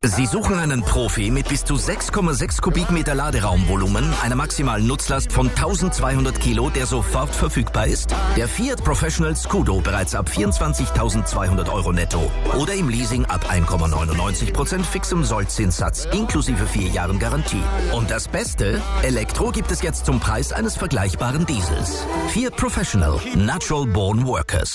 Sie suchen einen Profi mit bis zu 6,6 Kubikmeter Laderaumvolumen, einer maximalen Nutzlast von 1200 Kilo, der sofort verfügbar ist? Der Fiat Professional Scudo bereits ab 24.200 € netto oder im Leasing ab 1,99% fixem Sollzinssatz inklusive 4 Jahren Garantie. Und das Beste? Elektro gibt es jetzt zum Preis eines vergleichbaren Diesels. Fiat Professional, Natural Born Workers.